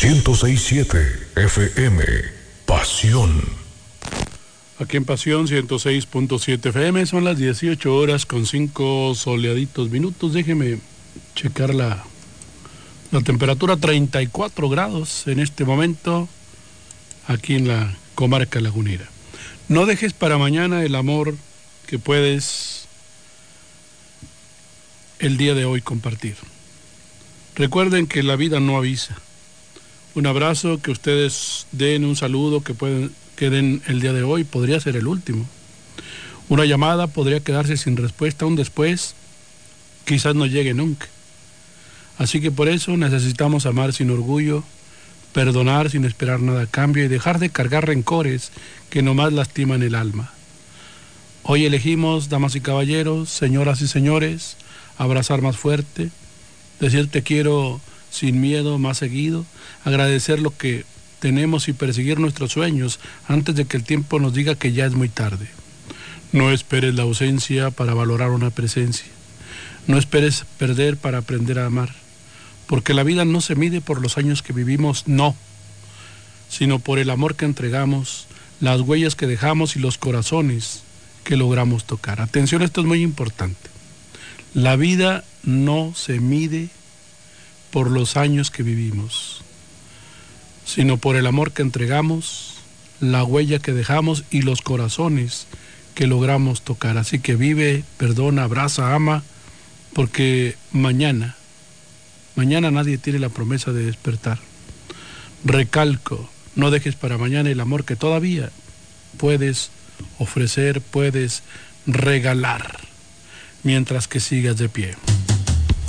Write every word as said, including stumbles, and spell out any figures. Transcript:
ciento seis punto siete F M. Pasión. Aquí en Pasión ciento seis punto siete F M son las dieciocho horas con cinco soleaditos minutos. Déjeme checar la, la temperatura, treinta y cuatro grados en este momento aquí en la comarca lagunera. No dejes para mañana el amor que puedes el día de hoy compartir. Recuerden que la vida no avisa. Un abrazo que ustedes den, un saludo que pueden que den el día de hoy podría ser el último. Una llamada podría quedarse sin respuesta, un después quizás no llegue nunca. Así que por eso necesitamos amar sin orgullo, perdonar sin esperar nada a cambio y dejar de cargar rencores que nomás lastiman el alma. Hoy elegimos, damas y caballeros, señoras y señores, abrazar más fuerte, decir te quiero sin miedo más seguido, agradecer lo que tenemos y perseguir nuestros sueños antes de que el tiempo nos diga que ya es muy tarde. No esperes la ausencia para valorar una presencia. No esperes perder para aprender a amar, porque la vida no se mide por los años que vivimos, no, sino por el amor que entregamos, las huellas que dejamos y los corazones que logramos tocar. Atención, esto es muy importante. La vida no se mide por los años que vivimos, sino por el amor que entregamos, la huella que dejamos y los corazones que logramos tocar. Así que vive, perdona, abraza, ama, porque mañana, mañana nadie tiene la promesa de despertar. Recalco, no dejes para mañana el amor que todavía puedes ofrecer, puedes regalar, mientras que sigas de pie.